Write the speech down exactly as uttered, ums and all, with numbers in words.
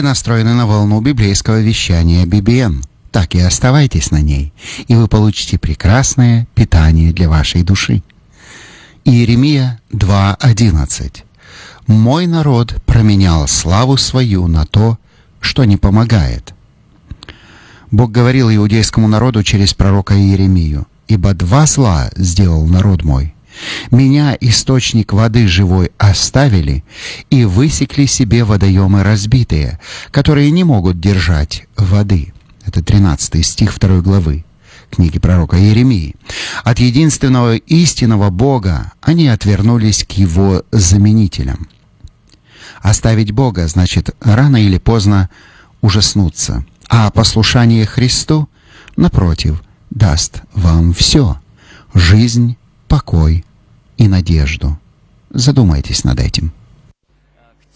настроены на волну библейского вещания би би эн. Так и оставайтесь на ней, и вы получите прекрасное питание для вашей души. Иеремия два одиннадцать. «Мой народ променял славу свою на то, что не помогает». Бог говорил иудейскому народу через пророка Иеремию: «Ибо два зла сделал народ мой. Меня, источник воды живой, оставили и высекли себе водоемы разбитые, которые не могут держать воды». Это тринадцатый стих второй главы книги пророка Иеремии. От единственного истинного Бога они отвернулись к Его заменителям. Оставить Бога значит рано или поздно ужаснуться, а послушание Христу, напротив, даст вам все — жизнь, покой и надежду. Задумайтесь над этим.